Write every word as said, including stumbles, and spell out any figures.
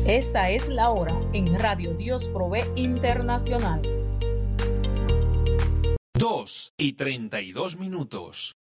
Esta es la hora en Radio Dios Provee Internacional. Dos y treinta y dos minutos.